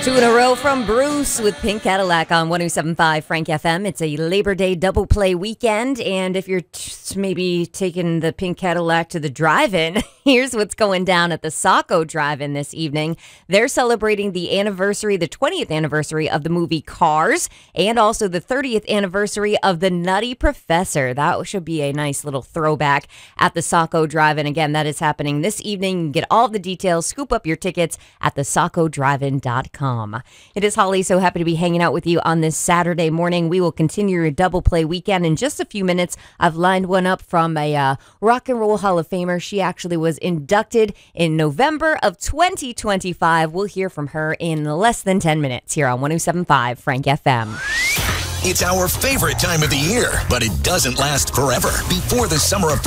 Two in a row from Bruce with Pink Cadillac on 107.5 Frank FM. It's a Labor Day double play weekend, and if you're maybe taking the Pink Cadillac to the drive-in, here's what's going down at the Saco Drive-In this evening. They're celebrating the 20th anniversary of the movie Cars, and also the 30th anniversary of The Nutty Professor. That should be a nice little throwback at the Saco Drive-In. Again, that is happening this evening. You can get all the details, scoop up your tickets at thesacodrivein.com. It is Holly, so happy to be hanging out with you on this Saturday morning. We will continue your double play weekend in just a few minutes. I've lined one up from a Rock and Roll Hall of Famer. She actually was inducted in November of 2025. We'll hear from her in less than 10 minutes here on 107.5 Frank FM. It's our favorite time of the year, but it doesn't last forever. Before the summer of